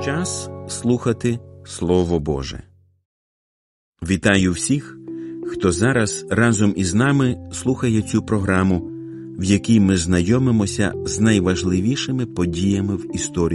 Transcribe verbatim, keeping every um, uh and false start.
Час слухати Слово Боже. Вітаю всіх, хто зараз разом із нами слухає цю програму, в якій ми знайомимося з найважливішими подіями в історії